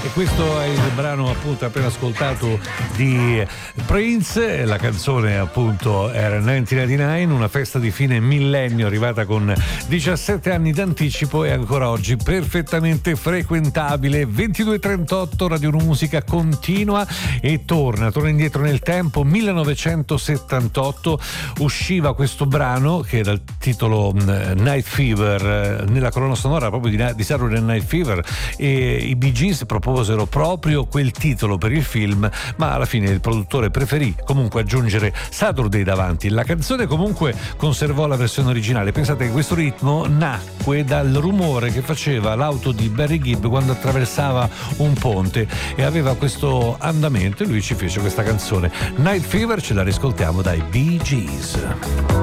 E questo è il brano appunto appena ascoltato di Prince. La canzone appunto era 1999, una festa di fine millennio arrivata con 17 anni d'anticipo e ancora oggi perfettamente frequentabile. 22:38, Radio Musica continua e torna indietro nel tempo. 1978 usciva questo brano che era il titolo Night Fever, nella colonna sonora proprio di Saturday Night Fever, e i Bee Gees proposero proprio quel titolo per il film, ma alla fine il produttore preferì comunque aggiungere Saturday davanti. La canzone comunque conservò la versione originale. Pensate che questo ritmo nacque dal rumore che faceva l'auto di Barry Gibb quando attraversava un ponte e aveva questo andamento, e lui ci fece questa canzone Night Fever. Ce la riscoltiamo dai Bee Gees.